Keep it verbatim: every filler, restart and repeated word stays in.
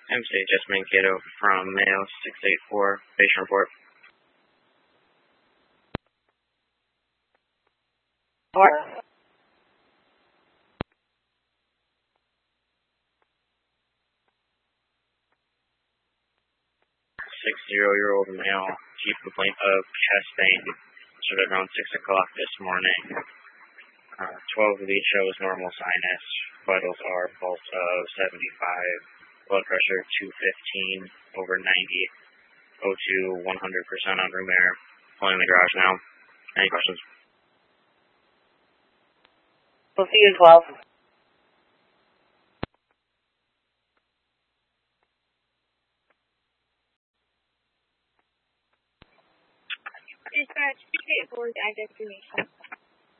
M C just Mankato from Mayo six eight four, patient report. What? Six-zero-year-old male, chief complaint of chest pain. Started around six o'clock this morning. Uh, twelve lead shows normal sinus. Vitals are pulse of seventy-five. Blood pressure two fifteen over ninety. O two one hundred percent on room air. Pulling in the garage now. Any questions? We'll see you at twelve. Dispatch, six eight four is active information.